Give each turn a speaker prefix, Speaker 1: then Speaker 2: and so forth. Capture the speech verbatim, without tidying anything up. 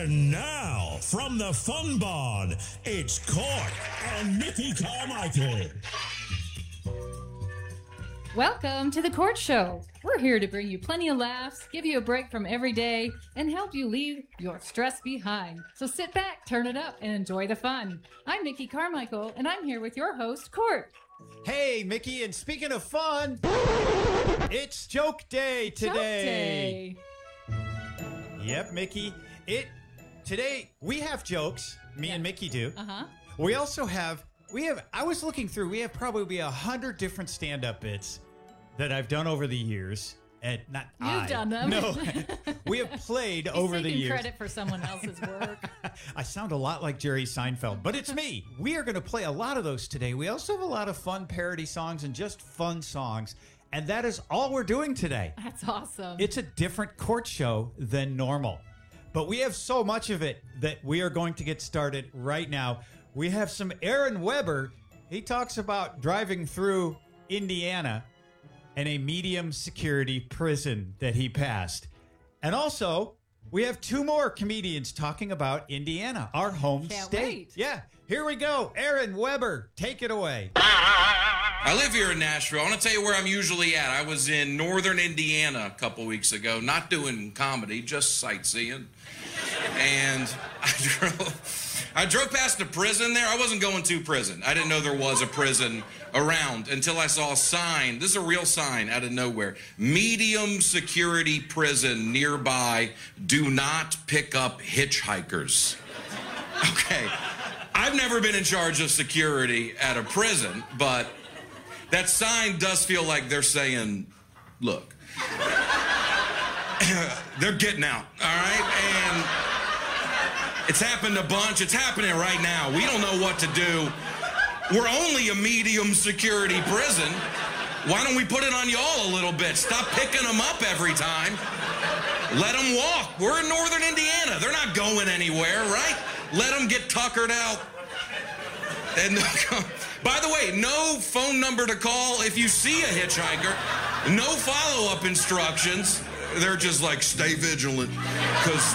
Speaker 1: And now, from the Fun Barn, it's Court and Mickey Carmichael.
Speaker 2: Welcome to the Court Show. We're here to bring you plenty of laughs, give you a break from every day, and help you leave your stress behind. So sit back, turn it up, and enjoy the fun. I'm Mickey Carmichael, and I'm here with your host, Court.
Speaker 3: Hey, Mickey, and speaking of fun, it's Joke Day today.
Speaker 2: Joke Day.
Speaker 3: Yep, Mickey. It today we have jokes. Me
Speaker 2: Yeah.
Speaker 3: and Mickey do.
Speaker 2: Uh-huh.
Speaker 3: We also have we have. I was looking through. We have probably a hundred different stand-up bits that I've done over the years. And not
Speaker 2: You've
Speaker 3: I.
Speaker 2: done them.
Speaker 3: No, we have played
Speaker 2: He's
Speaker 3: over the
Speaker 2: taking
Speaker 3: years.
Speaker 2: credit for someone else's work.
Speaker 3: I sound a lot like Jerry Seinfeld, but it's me. We are going to play a lot of those today. We also have a lot of fun parody songs and just fun songs. And that is all we're doing today.
Speaker 2: That's awesome.
Speaker 3: It's a different court show than normal. But we have so much of it that we are going to get started right now. We have some Aaron Weber. He talks about driving through Indiana and a medium security prison that he passed. And also, we have two more comedians talking about Indiana, our home
Speaker 2: Can't
Speaker 3: state.
Speaker 2: wait.
Speaker 3: Yeah, here we go. Aaron Weber, take it away.
Speaker 4: I live here in Nashville. I want to tell you where I'm usually at. I was in northern Indiana a couple weeks ago, not doing comedy, just sightseeing. And I drove, I drove past a prison there. I wasn't going to prison. I didn't know there was a prison around until I saw a sign. This is a real sign out of nowhere. Medium security prison nearby. Do not pick up hitchhikers. Okay. I've never been in charge of security at a prison, but that sign does feel like they're saying, look, they're getting out, all right? And it's happened a bunch. It's happening right now. We don't know what to do. We're only a medium security prison. Why don't we put it on y'all a little bit? Stop picking them up every time. Let them walk. We're in northern Indiana. They're not going anywhere, right? Let them get tuckered out. And by the way, no phone number to call if you see a hitchhiker. No follow-up instructions. They're just like, stay vigilant, because